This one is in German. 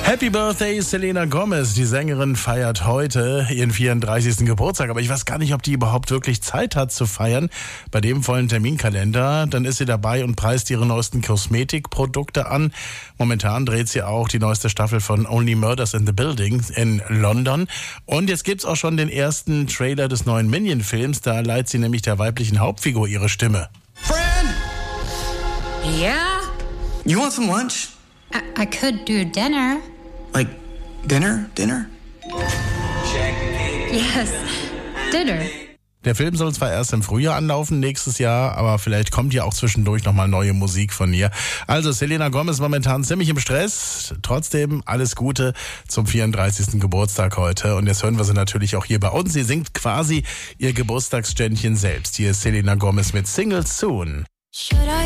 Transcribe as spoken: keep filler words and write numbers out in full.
Happy Birthday, Selena Gomez. Die Sängerin feiert heute ihren vierunddreißigsten Geburtstag. Aber ich weiß gar nicht, ob die überhaupt wirklich Zeit hat zu feiern. Bei dem vollen Terminkalender, dann ist sie dabei und preist ihre neuesten Kosmetikprodukte an. Momentan dreht sie auch die neueste Staffel von Only Murders in the Building in London. Und jetzt gibt's auch schon den ersten Trailer des neuen Minion-Films. Da leiht sie nämlich der weiblichen Hauptfigur ihre Stimme. Fran! Yeah? You want some lunch? I, I could do dinner. Like, dinner? Dinner? Yes, dinner. Der Film soll zwar erst im Frühjahr anlaufen, nächstes Jahr, aber vielleicht kommt ja auch zwischendurch nochmal neue Musik von ihr. Also Selena Gomez momentan ziemlich im Stress. Trotzdem alles Gute zum vierunddreißigsten Geburtstag heute. Und jetzt hören wir sie natürlich auch hier bei uns. Sie singt quasi ihr Geburtstagsständchen selbst. Hier ist Selena Gomez mit Single Soon. Should I